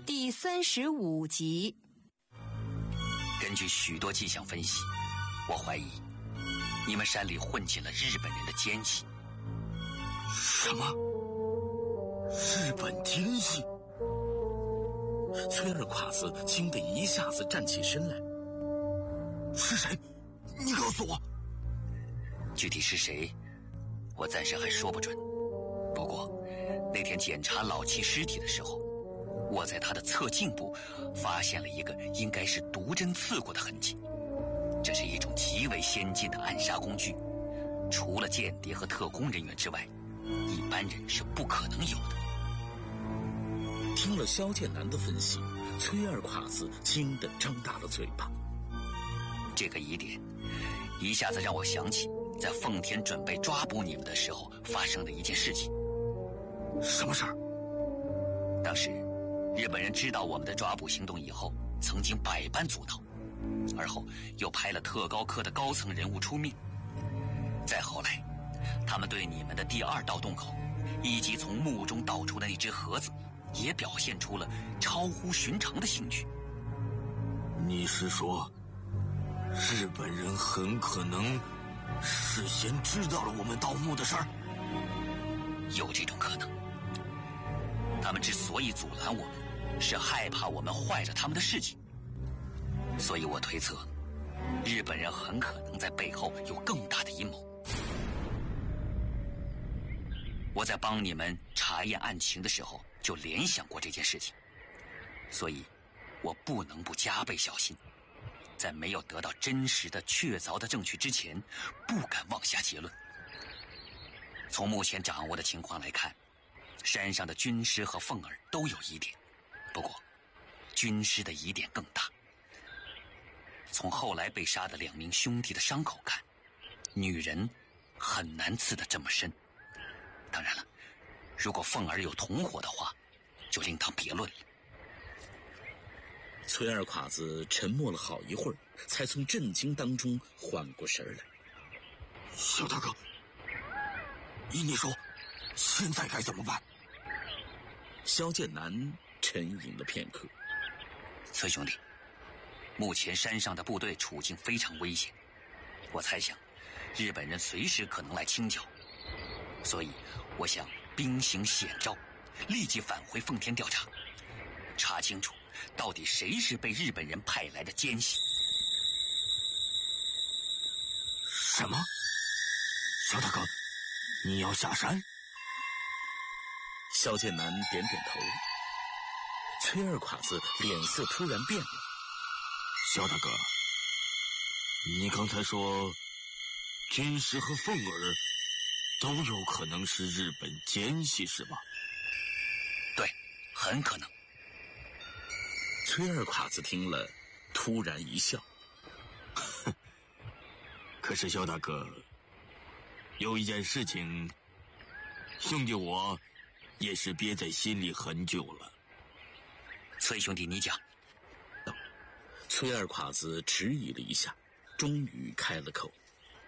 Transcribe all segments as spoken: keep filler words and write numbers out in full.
第三十五集。 根据许多迹象分析，我怀疑你们山里混进了日本人的奸细。 什么？日本奸细？崔二侉子惊得一下子站起身来。是谁？你告诉我。 具体是谁，我暂时还说不准。不过那天检查老七尸体的时候，我在他的侧颈部发现了一个应该是毒针刺过的痕迹。这是一种极为先进的暗杀工具，除了间谍和特工人员之外，一般人是不可能有的。 听了萧剑南的分析，崔二侉子惊得张大了嘴巴。 这个疑点一下子让我想起在奉天准备抓捕你们的时候发生的一件事情。 什么事儿？ 当时日本人知道我们的抓捕行动以后，曾经百般阻挠，而后又派了特高科的高层人物出面。再后来，他们对你们的第二道洞口以及从墓中倒出的那只盒子也表现出了超乎寻常的兴趣。 你是说日本人很可能事先知道了我们盗墓的事儿？ 有这种可能。他们之所以阻拦我们，是害怕我们坏了他们的事情。所以我推测，日本人很可能在背后有更大的阴谋。我在帮你们查验案情的时候就联想过这件事情，所以我不能不加倍小心，在没有得到真实的确凿的证据之前，不敢妄下结论。从目前掌握的情况来看，山上的军师和凤儿都有疑点，不过军师的疑点更大。从后来被杀的两名兄弟的伤口看，女人很难刺得这么深。当然了，如果凤儿有同伙的话，就另当别论了。 崔二侉子沉默了好一会儿，才从震惊当中缓过神来。萧大哥，依你说，现在该怎么办？萧剑南沉吟了片刻。 崔兄弟，目前山上的部队处境非常危险，我猜想日本人随时可能来清剿，所以我想兵行险招，立即返回奉天调查，查清楚到底谁是被日本人派来的奸细。 什么？萧大哥，你要下山？萧剑南点点头。崔二侉子脸色突然变了。萧大哥，你刚才说军师和凤儿都有可能是日本奸细是吧？ 对，很可能。 崔二侉子听了突然一笑。可是萧大哥，有一件事情兄弟我也是憋在心里很久了。 崔兄弟你讲。 崔二侉子迟疑了一下，终于开了口。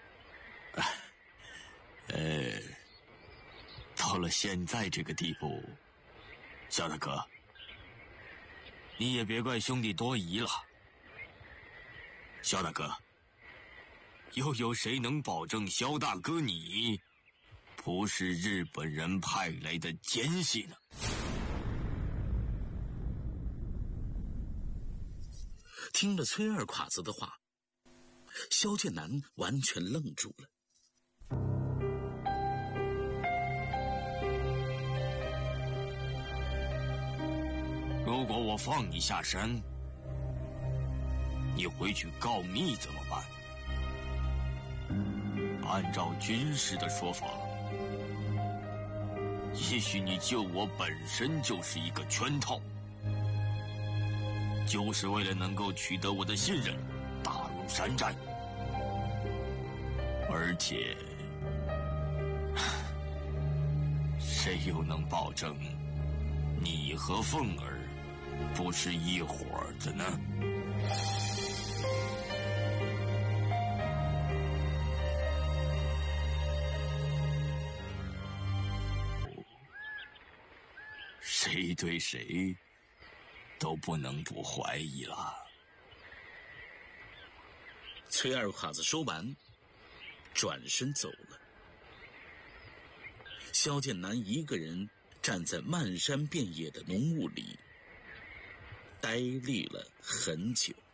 呃，到了现在这个地步，萧大哥，你也别怪兄弟多疑了。萧大哥，又有谁能保证萧大哥你不是日本人派来的奸细呢？听了崔二侉子的话，萧剑南完全愣住了。如果我放你下山，你回去告密怎么办？按照军师的说法，也许你救我本身就是一个圈套，就是为了能够取得我的信任，打入山寨。而且，谁又能保证你和凤儿不是一伙的呢？谁对谁都不能不怀疑了。 崔二侉子说完，转身走了。萧剑南一个人站在漫山遍野的浓雾里，呆立了很久。